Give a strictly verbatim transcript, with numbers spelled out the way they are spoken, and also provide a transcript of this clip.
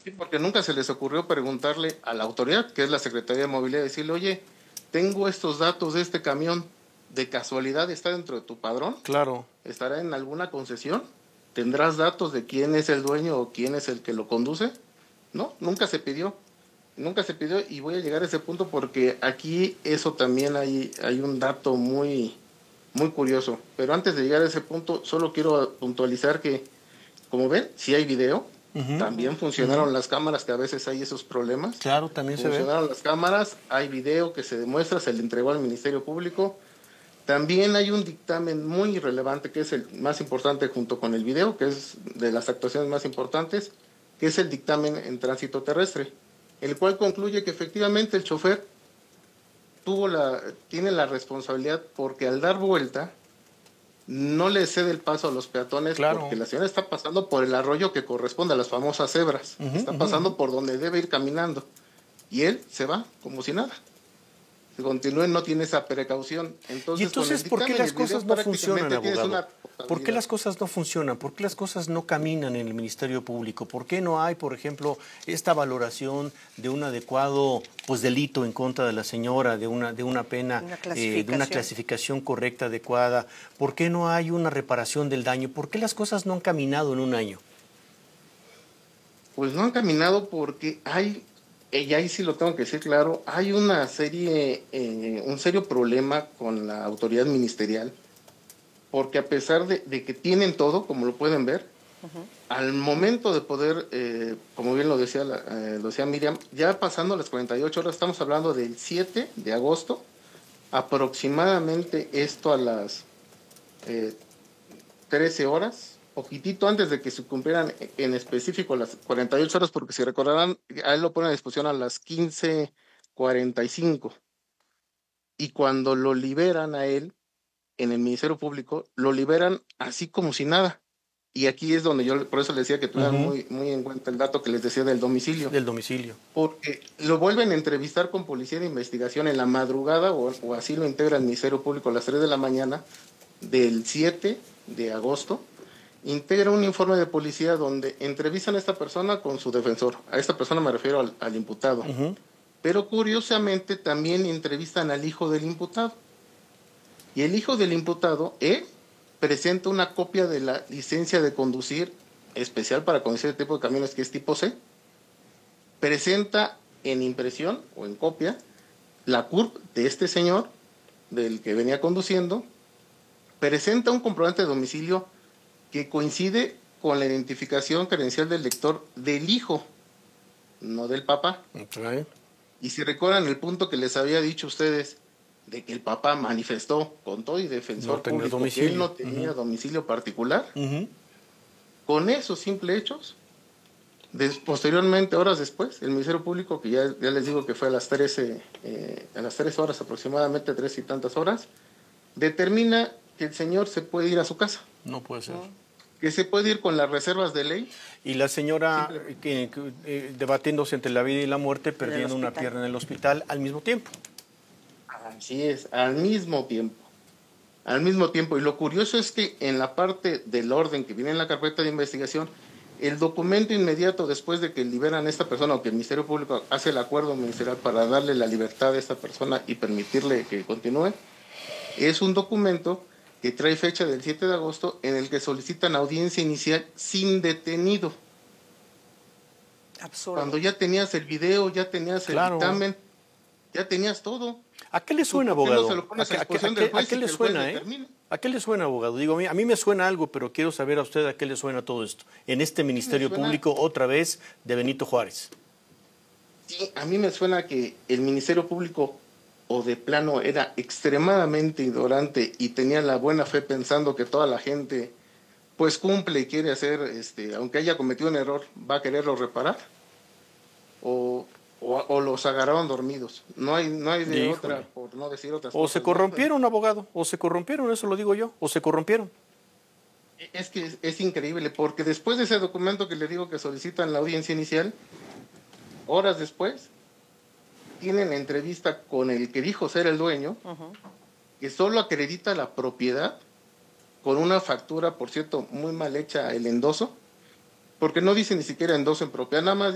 Sí, porque nunca se les ocurrió preguntarle a la autoridad, que es la Secretaría de Movilidad, decirle, oye, tengo estos datos de este camión, ¿de casualidad está dentro de tu padrón? Claro. ¿Estará en alguna concesión? ¿Tendrás datos de quién es el dueño o quién es el que lo conduce? No, nunca se pidió. Nunca se pidió y voy a llegar a ese punto porque aquí eso también hay, hay un dato muy, muy curioso. Pero antes de llegar a ese punto, solo quiero puntualizar que, como ven, si hay video, Uh-huh. también funcionaron Uh-huh. las cámaras, que a veces hay esos problemas. Claro, también se ve. Funcionaron las cámaras, hay video que se demuestra, se le entregó al Ministerio Público. También hay un dictamen muy relevante, que es el más importante junto con el video, que es de las actuaciones más importantes, que es el dictamen en tránsito terrestre, el cual concluye que efectivamente el chofer tuvo la, tiene la responsabilidad porque al dar vuelta no le cede el paso a los peatones, claro. porque la señora está pasando por el arroyo que corresponde a las famosas cebras, uh-huh, está pasando uh-huh. por donde debe ir caminando, y él se va como si nada. Continúe, no tiene esa precaución. Entonces, y entonces, ¿por qué las cosas no funcionan, abogado? ¿Por qué las cosas no funcionan? ¿Por qué las cosas no caminan en el Ministerio Público? ¿Por qué no hay, por ejemplo, esta valoración de un adecuado pues delito en contra de la señora, de una, de una pena, una eh, de una clasificación correcta, adecuada? ¿Por qué no hay una reparación del daño? ¿Por qué las cosas no han caminado en un año? Pues no han caminado porque hay... Y ahí sí lo tengo que decir claro, hay una serie, eh, un serio problema con la autoridad ministerial, porque a pesar de, de que tienen todo, como lo pueden ver, uh-huh. al momento de poder, eh, como bien lo decía, la, eh, lo decía Miriam, ya pasando las cuarenta y ocho horas, estamos hablando del siete de agosto, aproximadamente esto a las eh, trece horas, poquitito antes de que se cumplieran en específico las cuarenta y ocho horas, porque si recordarán, a él lo ponen a disposición a las quince cuarenta y cinco. Y cuando lo liberan a él, en el Ministerio Público, lo liberan así como si nada. Y aquí es donde yo, por eso les decía que tuvieran uh-huh. muy, muy en cuenta el dato que les decía del domicilio. Del domicilio. Porque lo vuelven a entrevistar con policía de investigación en la madrugada, o, o así lo integra el Ministerio Público a las tres de la mañana del siete de agosto. Integra un informe de policía donde entrevistan a esta persona con su defensor. A esta persona me refiero al, al imputado. Uh-huh. Pero curiosamente también entrevistan al hijo del imputado. Y el hijo del imputado, él, presenta una copia de la licencia de conducir especial para conducir el tipo de camiones que es tipo C. Presenta en impresión o en copia la C U R P de este señor, del que venía conduciendo. Presenta un comprobante de domicilio que coincide con la identificación credencial del lector del hijo, no del papá. Okay. Y si recuerdan el punto que les había dicho a ustedes, de que el papá manifestó con todo y defensor no público domicilio. que él no tenía uh-huh. domicilio particular, uh-huh. con esos simples hechos, des, posteriormente, horas después, el Ministerio Público, que ya, ya les digo que fue a las trece, eh, a las tres horas aproximadamente, tres y tantas horas, determina que el señor se puede ir a su casa. No puede ser. Que se puede ir con las reservas de ley. Y la señora que, que, eh, debatiéndose entre la vida y la muerte, perdiendo una pierna en el hospital al mismo tiempo. Así es, al mismo tiempo. Al mismo tiempo. Y lo curioso es que en la parte del orden que viene en la carpeta de investigación, el documento inmediato después de que liberan a esta persona o que el Ministerio Público hace el acuerdo ministerial para darle la libertad a esta persona y permitirle que continúe, es un documento que trae fecha del siete de agosto en el que solicitan audiencia inicial sin detenido. Absurdo. Cuando ya tenías el video, ya tenías el claro. dictamen, ya tenías todo. ¿A qué le suena, abogado? ¿A, a, qué, a, qué, a qué le suena, eh? ¿A qué le suena, abogado? Digo, a mí, a mí me suena algo, pero quiero saber a usted a qué le suena todo esto. En este Ministerio Público, otra vez, de Benito Juárez. Sí, a mí me suena que el Ministerio Público, o de plano, era extremadamente ignorante y tenía la buena fe pensando que toda la gente, pues, cumple y quiere hacer, este, aunque haya cometido un error, va a quererlo reparar. O... O, o los agarraron dormidos. No hay, no hay de Híjole. otra, por no decir otras o cosas. O se corrompieron, abogado, o se corrompieron, eso lo digo yo, o se corrompieron. Es que es, es increíble, porque después de ese documento que le digo que solicitan la audiencia inicial, horas después, tienen la entrevista con el que dijo ser el dueño, uh-huh. que solo acredita la propiedad con una factura, por cierto, muy mal hecha el endoso, porque no dice ni siquiera endoso en propiedad, nada más